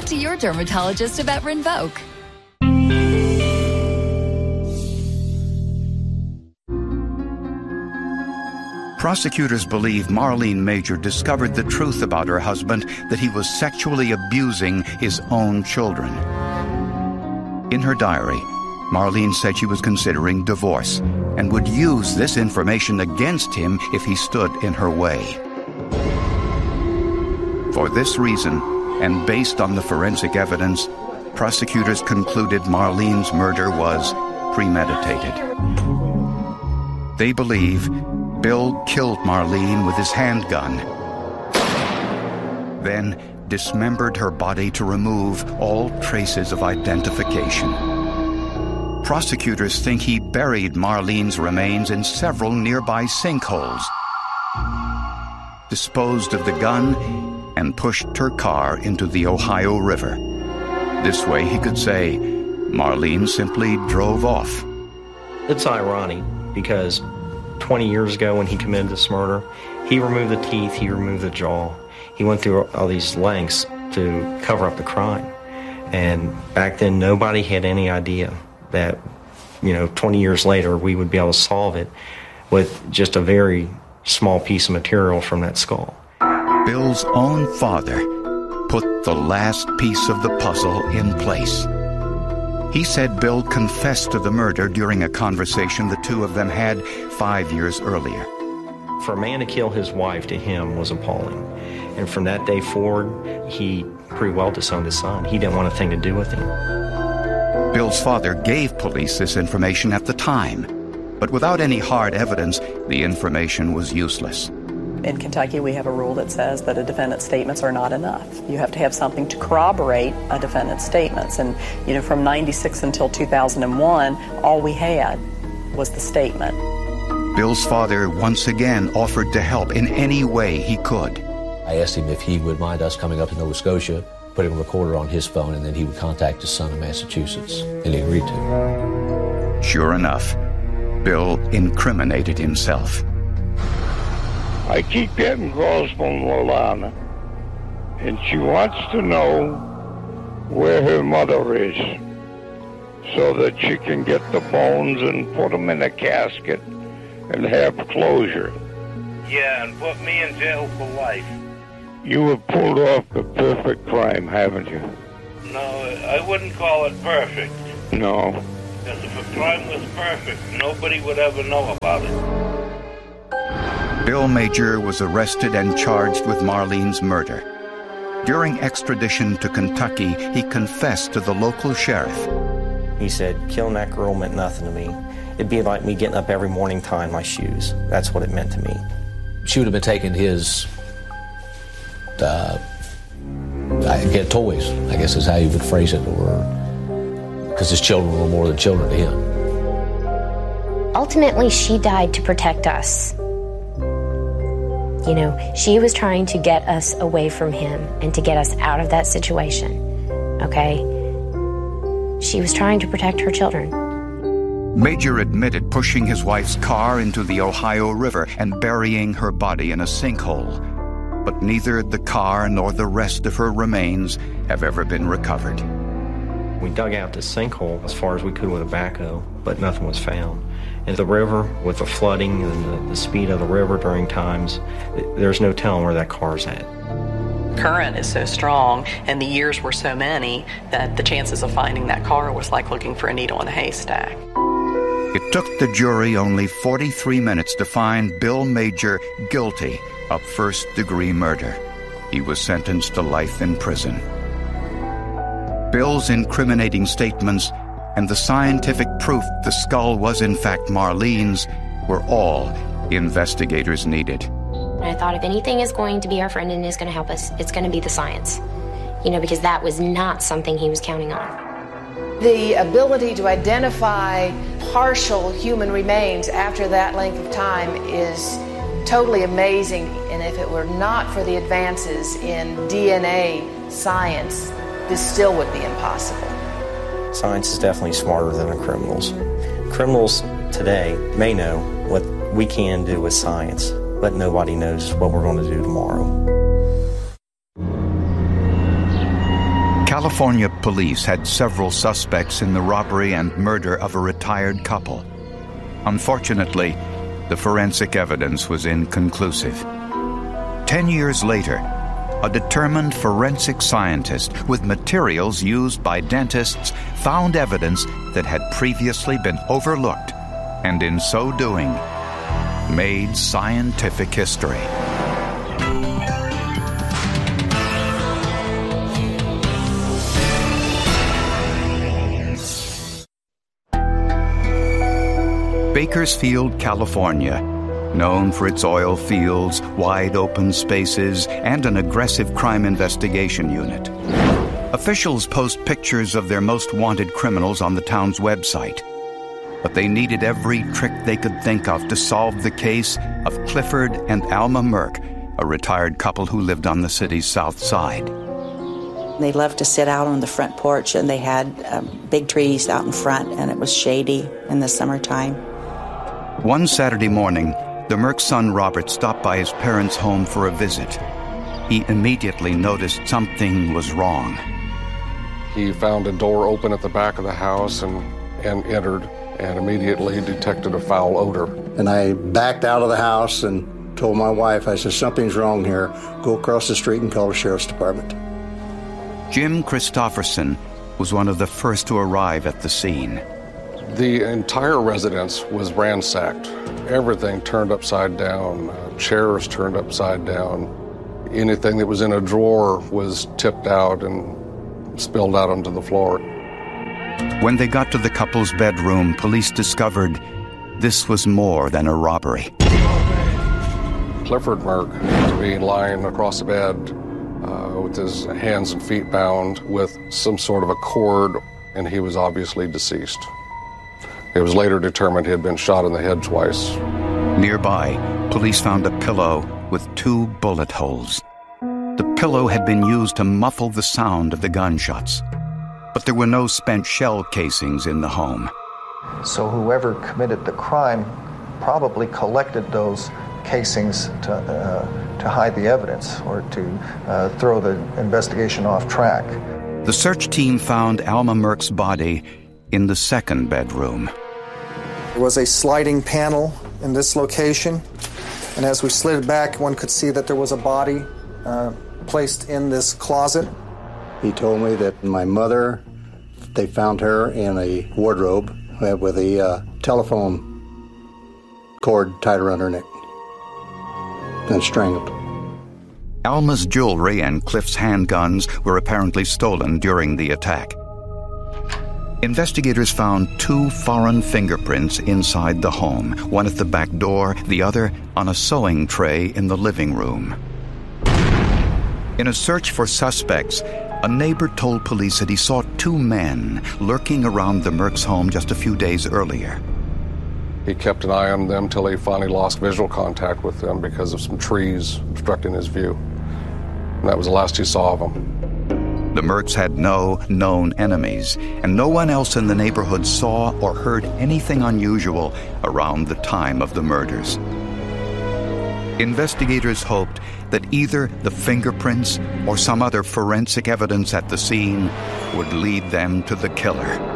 Talk to your dermatologist about Rinvoq. Prosecutors believe Marlene Major discovered the truth about her husband, that he was sexually abusing his own children. In her diary, Marlene said she was considering divorce and would use this information against him if he stood in her way. For this reason, and based on the forensic evidence, prosecutors concluded Marlene's murder was premeditated. They believe Bill killed Marlene with his handgun, then dismembered her body to remove all traces of identification. Prosecutors think he buried Marlene's remains in several nearby sinkholes, disposed of the gun, and pushed her car into the Ohio River. This way he could say Marlene simply drove off. It's ironic because 20 years ago when he committed this murder, he removed the teeth, he removed the jaw. He went through all these lengths to cover up the crime. And back then, nobody had any idea that, 20 years later, we would be able to solve it with just a very small piece of material from that skull. Bill's own father put the last piece of the puzzle in place. He said Bill confessed to the murder during a conversation the two of them had 5 years earlier. For a man to kill his wife, to him, was appalling. And from that day forward, he pretty well disowned his son. He didn't want a thing to do with him. Bill's father gave police this information at the time, but without any hard evidence, the information was useless. In Kentucky, we have a rule that says that a defendant's statements are not enough. You have to have something to corroborate a defendant's statements. And, from 96 until 2001, all we had was the statement. Bill's father once again offered to help in any way he could. I asked him if he would mind us coming up to Nova Scotia, putting a recorder on his phone, and then he would contact his son in Massachusetts, and he agreed to. Sure enough, Bill incriminated himself. I keep getting calls from Lolana, and she wants to know where her mother is so that she can get the bones and put them in a casket and have closure. Yeah, and put me in jail for life. You have pulled off the perfect crime, haven't you? No, I wouldn't call it perfect. No. Because if a crime was perfect, nobody would ever know about it. Bill Major was arrested and charged with Marlene's murder. During extradition to Kentucky, he confessed to the local sheriff. He said, killing that girl meant nothing to me. It'd be like me getting up every morning tying my shoes. That's what it meant to me. She would have been taking his get toys, I guess is how you would phrase it, or because his children were more than children to him. Ultimately, she died to protect us. She was trying to get us away from him and to get us out of that situation, okay? She was trying to protect her children. Major admitted pushing his wife's car into the Ohio River and burying her body in a sinkhole. But neither the car nor the rest of her remains have ever been recovered. We dug out the sinkhole as far as we could with a backhoe, but nothing was found. And the river, with the flooding and the speed of the river during times, there's no telling where that car's at. Current is so strong, and the years were so many, that the chances of finding that car was like looking for a needle in a haystack. It took the jury only 43 minutes to find Bill Major guilty of first-degree murder. He was sentenced to life in prison. Bill's incriminating statements and the scientific proof the skull was in fact Marlene's were all investigators needed. And I thought if anything is going to be our friend and is going to help us, it's going to be the science. Because that was not something he was counting on. The ability to identify partial human remains after that length of time is totally amazing. And if it were not for the advances in DNA science, this still would be impossible. Science is definitely smarter than the criminals. Criminals today may know what we can do with science, but nobody knows what we're going to do tomorrow. California police had several suspects in the robbery and murder of a retired couple. Unfortunately, the forensic evidence was inconclusive. 10 years later, a determined forensic scientist with materials used by dentists found evidence that had previously been overlooked, and in so doing, made scientific history. Bakersfield, California, known for its oil fields, wide open spaces, and an aggressive crime investigation unit. Officials post pictures of their most wanted criminals on the town's website. But they needed every trick they could think of to solve the case of Clifford and Alma Merck, a retired couple who lived on the city's south side. They loved to sit out on the front porch, and they had big trees out in front, and it was shady in the summertime. One Saturday morning, the Merck son Robert stopped by his parents' home for a visit. He immediately noticed something was wrong. He found a door open at the back of the house and entered, and immediately detected a foul odor. And I backed out of the house and told my wife, I said, something's wrong here. Go across the street and call the sheriff's department. Jim Christopherson was one of the first to arrive at the scene. The entire residence was ransacked. Everything turned upside down, chairs turned upside down. Anything that was in a drawer was tipped out and spilled out onto the floor. When they got to the couple's bedroom, police discovered this was more than a robbery. Clifford Merck to be lying across the bed with his hands and feet bound with some sort of a cord, and he was obviously deceased. It was later determined he had been shot in the head twice. Nearby, police found a pillow with 2 bullet holes. The pillow had been used to muffle the sound of the gunshots, but there were no spent shell casings in the home. So whoever committed the crime probably collected those casings to hide the evidence or to throw the investigation off track. The search team found Alma Merck's body in the second bedroom. There was a sliding panel in this location, and as we slid back, one could see that there was a body placed in this closet. He told me that my mother, they found her in a wardrobe with a telephone cord tied around her neck and strangled. Alma's jewelry and Cliff's handguns were apparently stolen during the attack. Investigators found 2 foreign fingerprints inside the home, one at the back door, the other on a sewing tray in the living room. In a search for suspects, a neighbor told police that he saw 2 men lurking around the Merck's home just a few days earlier. He kept an eye on them till he finally lost visual contact with them because of some trees obstructing his view. And that was the last he saw of them. The Mercks had no known enemies, and no one else in the neighborhood saw or heard anything unusual around the time of the murders. Investigators hoped that either the fingerprints or some other forensic evidence at the scene would lead them to the killer.